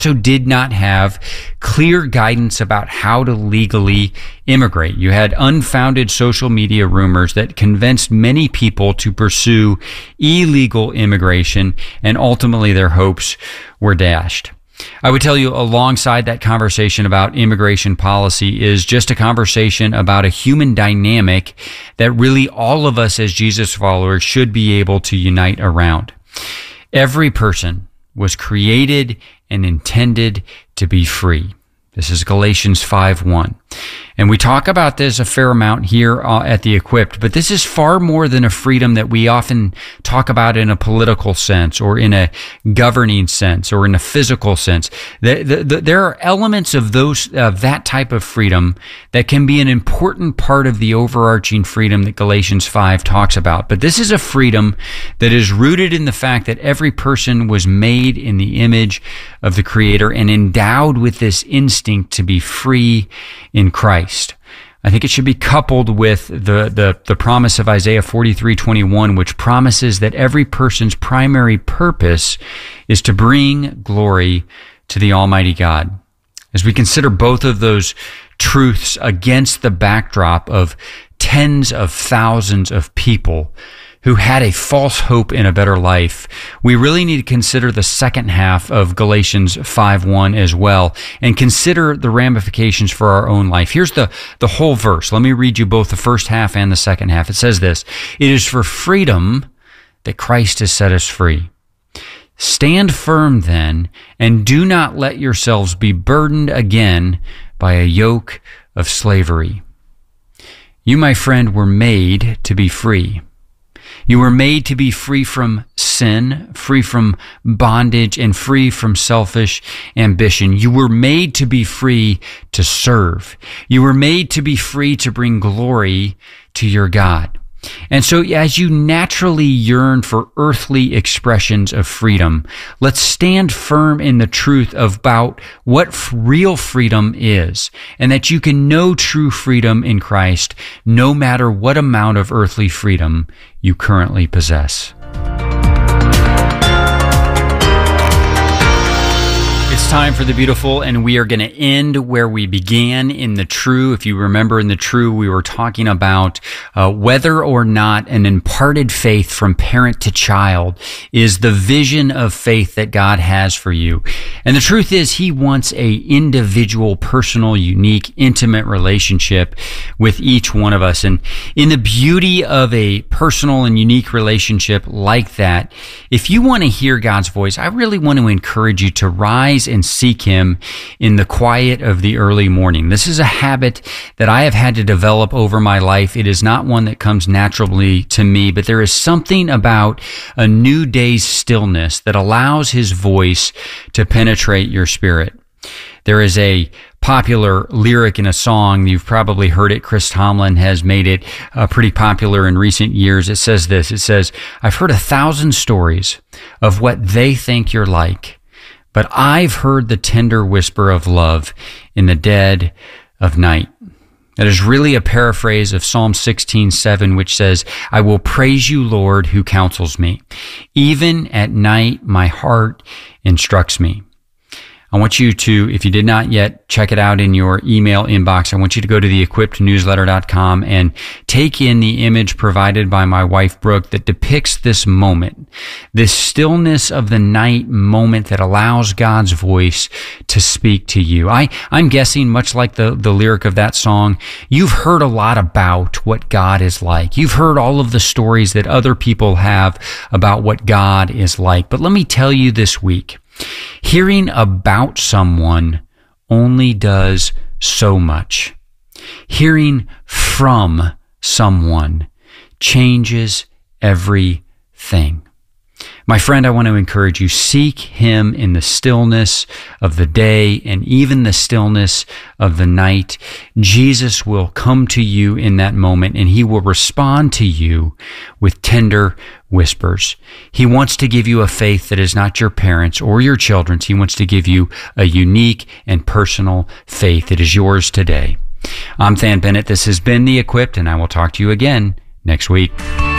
also did not have clear guidance about how to legally immigrate. You had unfounded social media rumors that convinced many people to pursue illegal immigration, and ultimately their hopes were dashed. I would tell you, alongside that conversation about immigration policy is just a conversation about a human dynamic that really all of us as Jesus followers should be able to unite around. Every person was created and intended to be free. This is Galatians 5:1. And we talk about this a fair amount here at The Equipped, but this is far more than a freedom that we often talk about in a political sense or in a governing sense or in a physical sense. There are elements of that type of freedom that can be an important part of the overarching freedom that Galatians 5 talks about. But this is a freedom that is rooted in the fact that every person was made in the image of the Creator and endowed with this instinct to be free in Christ. I think it should be coupled with the promise of Isaiah 43:21, which promises that every person's primary purpose is to bring glory to the Almighty God. As we consider both of those truths against the backdrop of tens of thousands of people who had a false hope in a better life, we really need to consider the second half of Galatians 5:1 as well, and consider the ramifications for our own life. Here's the whole verse. Let me read you both the first half and the second half. It says this: "It is for freedom that Christ has set us free. Stand firm then, and do not let yourselves be burdened again by a yoke of slavery." You, my friend, were made to be free. You were made to be free from sin, free from bondage, and free from selfish ambition. You were made to be free to serve. You were made to be free to bring glory to your God. And so as you naturally yearn for earthly expressions of freedom, let's stand firm in the truth about what real freedom is, and that you can know true freedom in Christ no matter what amount of earthly freedom you currently possess. It's time for the beautiful, and we are going to end where we began in the true. If you remember in the true, we were talking about whether or not an imparted faith from parent to child is the vision of faith that God has for you. And the truth is, He wants a individual, personal, unique, intimate relationship with each one of us. And in the beauty of a personal and unique relationship like that, if you want to hear God's voice, I really want to encourage you to rise and seek Him in the quiet of the early morning. This is a habit that I have had to develop over my life. It is not one that comes naturally to me, but there is something about a new day's stillness that allows His voice to penetrate your spirit. There is a popular lyric in a song. You've probably heard it. Chris Tomlin has made it pretty popular in recent years. It says this. It says, "I've heard 1,000 stories of what they think you're like, but I've heard the tender whisper of love in the dead of night." That is really a paraphrase of Psalm 16:7, which says, "I will praise you, Lord, who counsels me. Even at night, my heart instructs me." I want you to, if you did not yet check it out in your email inbox, I want you to go to theequippednewsletter.com and take in the image provided by my wife, Brooke, that depicts this moment, this stillness of the night moment that allows God's voice to speak to you. I'm guessing, much like the lyric of that song, you've heard a lot about what God is like. You've heard all of the stories that other people have about what God is like. But let me tell you this week, hearing about someone only does so much. Hearing from someone changes everything. My friend, I want to encourage you, seek Him in the stillness of the day and even the stillness of the night. Jesus will come to you in that moment, and He will respond to you with tender whispers. He wants to give you a faith that is not your parents' or your children's. He wants to give you a unique and personal faith that is yours today. I'm Than Bennett. This has been The Equipped, and I will talk to you again next week.